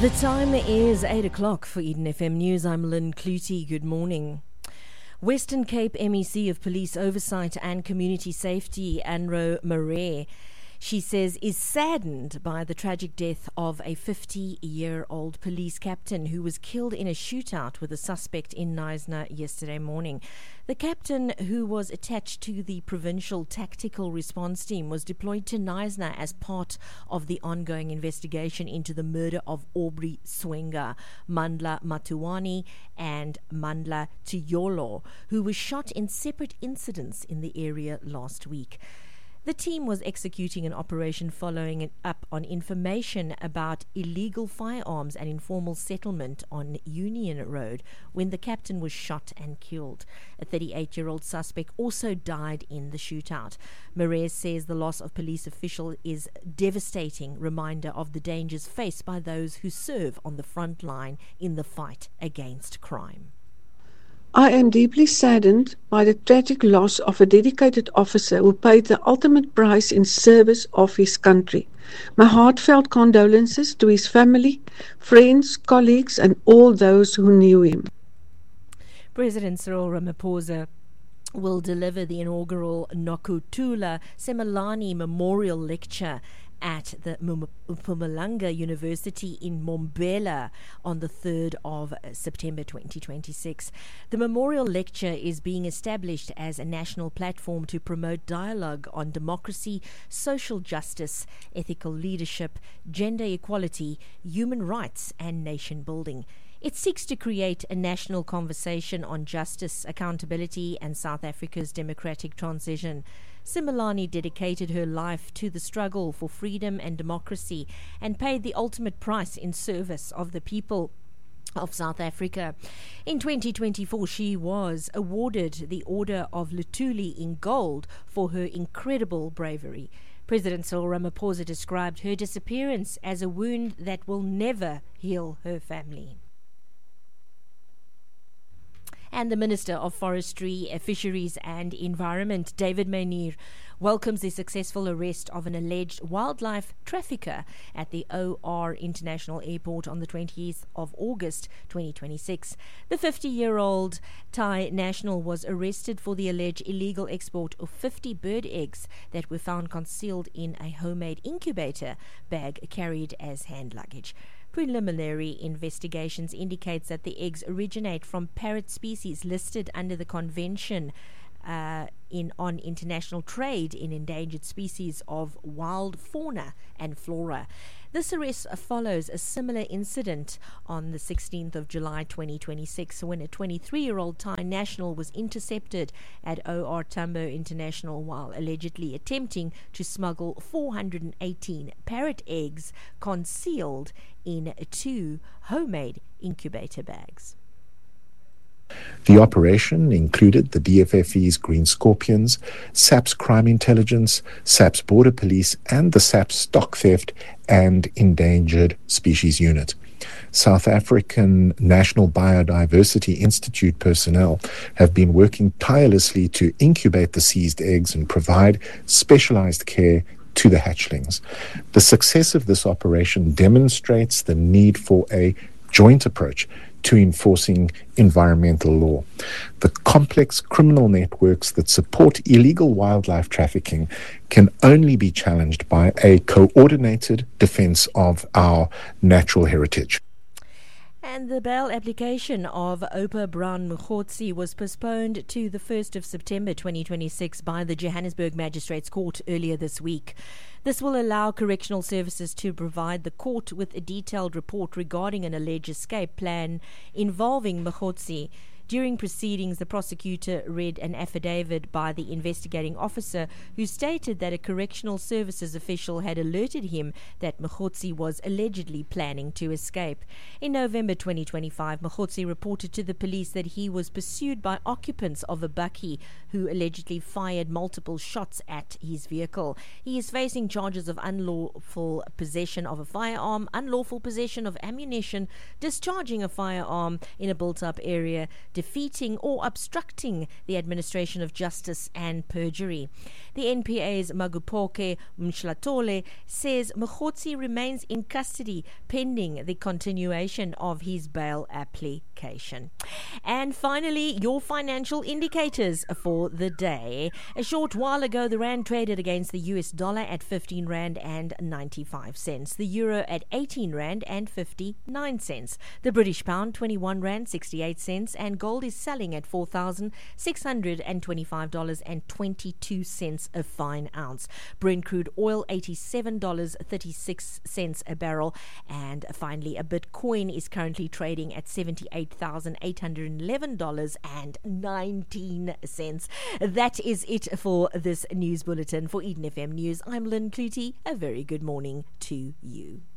The time is 8 o'clock for Eden FM News. I'm Lynn Clutie. Good morning. Western Cape MEC of Police Oversight and Community Safety, Anro Marais, she says, is saddened by the tragic death of a 50-year-old police captain who was killed in a shootout with a suspect in Knysna yesterday morning. The captain, who was attached to the Provincial Tactical Response Team, was deployed to Knysna as part of the ongoing investigation into the murder of Aubrey Swenga, Mandla Matuwani and Mandla Tiyolo, who was shot in separate incidents in the area last week. The team was executing an operation following up on information about illegal firearms and informal settlement on Union Road when the captain was shot and killed. A 38-year-old suspect also died in the shootout. Marais says the loss of police official is a devastating reminder of the dangers faced by those who serve on the front line in the fight against crime. I am deeply saddened by the tragic loss of a dedicated officer who paid the ultimate price in service of his country. My heartfelt condolences to his family, friends, colleagues, and all those who knew him. President Cyril Ramaphosa will deliver the inaugural Nokuthula Simelane Memorial Lecture at the Mpumalanga University in Mbombela on the 3rd of September 2026. The memorial lecture is being established as a national platform to promote dialogue on democracy, social justice, ethical leadership, gender equality, human rights, and nation building. It seeks to create a national conversation on justice, accountability, and South Africa's democratic transition. Simelane dedicated her life to the struggle for freedom and democracy and paid the ultimate price in service of the people of South Africa. In 2024, she was awarded the Order of Luthuli in gold for her incredible bravery. President Cyril Ramaphosa described her disappearance as a wound that will never heal her family. And the Minister of Forestry, Fisheries and Environment, David Meineer, welcomes the successful arrest of an alleged wildlife trafficker at the OR International Airport on the 20th of August 2026. The 50-year-old Thai national was arrested for the alleged illegal export of 50 bird eggs that were found concealed in a homemade incubator bag carried as hand luggage. Preliminary investigations indicates that the eggs originate from parrot species listed under the Convention on International Trade in Endangered Species of Wild Fauna and Flora. This arrest follows a similar incident on the 16th of July 2026 when a 23-year-old Thai national was intercepted at OR Tambo International while allegedly attempting to smuggle 418 parrot eggs concealed in 2 homemade incubator bags. The operation included the DFFE's Green Scorpions, SAP's Crime Intelligence, SAP's Border Police, and the SAP's Stock Theft and Endangered Species Unit. South African National Biodiversity Institute personnel have been working tirelessly to incubate the seized eggs and provide specialized care to the hatchlings. The success of this operation demonstrates the need for a joint approach to enforcing environmental law. The complex criminal networks that support illegal wildlife trafficking can only be challenged by a coordinated defense of our natural heritage. And the bail application of Opa Brown Mokgotsi was postponed to the 1st of September 2026 by the Johannesburg Magistrates Court earlier this week. This will allow correctional services to provide the court with a detailed report regarding an alleged escape plan involving Mokgotsi. During proceedings, the prosecutor read an affidavit by the investigating officer who stated that a correctional services official had alerted him that Mokgotsi was allegedly planning to escape. In November 2025, Mokgotsi reported to the police that he was pursued by occupants of a bakkie who allegedly fired multiple shots at his vehicle. He is facing charges of unlawful possession of a firearm, unlawful possession of ammunition, discharging a firearm in a built-up area, defeating or obstructing the administration of justice and perjury. The NPA's Magupoke Mshlatole says Mokgotsi remains in custody pending the continuation of his bail application. And finally, your financial indicators for the day. A short while ago, the rand traded against the US dollar at 15 rand and 95 cents. The euro at 18 rand and 59 cents. The British pound 21 rand 68 cents, and gold is selling at $4,625.22 a fine ounce. Brent crude oil $87.36 a barrel, and finally a Bitcoin is currently trading at $78,811.19. That is it for this news bulletin. For Eden FM News, I'm Lynn Clutie. A very good morning to you.